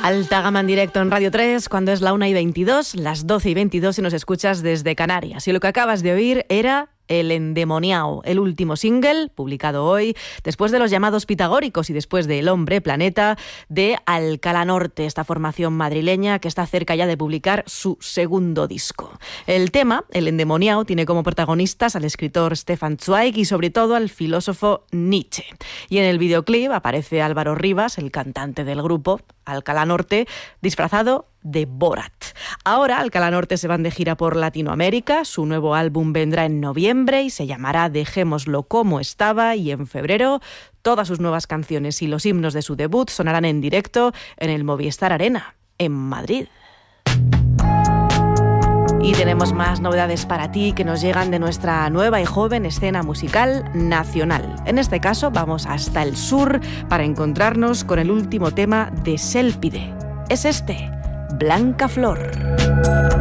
Alta Gama en directo en Radio 3, cuando es la 1:22, las 12:22 si nos escuchas desde Canarias. Y lo que acabas de oír era El Endemoniao, el último single publicado hoy, después de Los Llamados Pitagóricos y después de El Hombre Planeta, de Alcalá Norte, esta formación madrileña que está cerca ya de publicar su segundo disco. El tema, El Endemoniao, tiene como protagonistas al escritor Stefan Zweig y sobre todo al filósofo Nietzsche. Y en el videoclip aparece Álvaro Rivas, el cantante del grupo Alcalá Norte, disfrazado de Borat. Ahora Alcalá Norte se van de gira por Latinoamérica, su nuevo álbum vendrá en noviembre y se llamará Dejémoslo como estaba, y en febrero todas sus nuevas canciones y los himnos de su debut sonarán en directo en el Movistar Arena, en Madrid. Y tenemos más novedades para ti que nos llegan de nuestra nueva y joven escena musical nacional. En este caso vamos hasta el sur para encontrarnos con el último tema de Sélpide. Es este, Blanca Flor.